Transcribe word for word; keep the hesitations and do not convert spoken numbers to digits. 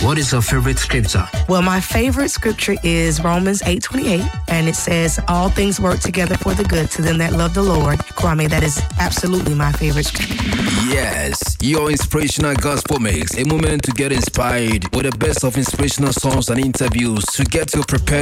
What is your favorite scripture? Well, my favorite scripture is Romans eight twenty-eight, and it says, all things work together for the good to them that love the Lord. Kwame, that is absolutely my favorite scripture. Yes, your inspirational gospel mix, a moment to get inspired with the best of inspirational songs and interviews to get you prepared